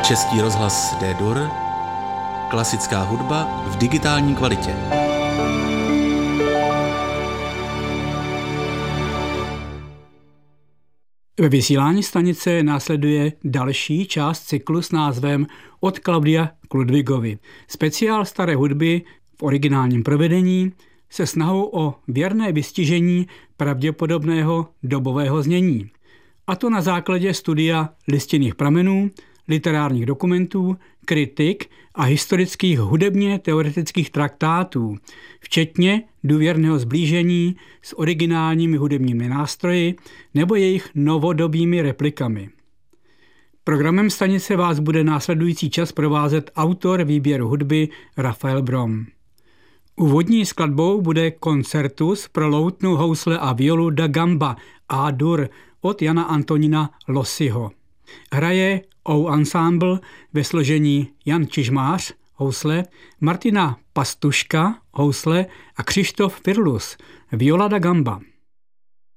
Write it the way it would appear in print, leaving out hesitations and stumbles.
Český rozhlas D-Dur, klasická hudba v digitální kvalitě. Ve vysílání stanice následuje další část cyklu s názvem Od Klaudia k Ludwigovi. Speciál staré hudby v originálním provedení se snahou o věrné vystižení pravděpodobného dobového znění. A to na základě studia listinných pramenů, literárních dokumentů, kritik a historických hudebně teoretických traktátů, včetně důvěrného sblížení s originálními hudebními nástroji nebo jejich novodobými replikami. Programem stanice vás bude následující čas provázet autor výběru hudby Rafael Brom. Úvodní skladbou bude koncertus pro loutnu, housle a violu da gamba A-dur od Jana Antonína Lossiho. Hraje O Ensemble ve složení Jan Čižmář, housle, Martina Pastuška, housle a Křištof Firlus, viola da gamba.